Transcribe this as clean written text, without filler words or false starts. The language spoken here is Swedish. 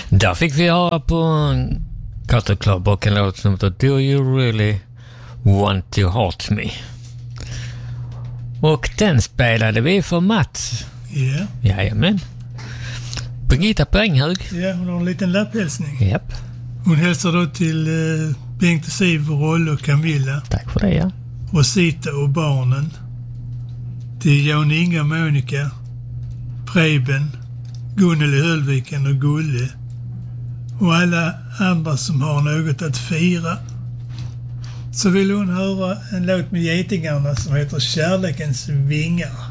Där fick vi höra på Cutter Club och en låt som heter Do You Really Want To Hurt Me? Och den spelade vi för Mats. Ja. Jajamän. Birgitta Bänghög. Ja, hon har en liten lapphälsning. Japp. Hon hälsar då till Bengt och Siv, Rolle och Camilla. Tack för det, ja. Rosita och barnen. Till Jan Inga, Monica, Preben, Gunnel i Höllviken och Gulle. Och alla andra som har något att fira. Så vill hon höra en låt med getingarna som heter Kärlekens vingar.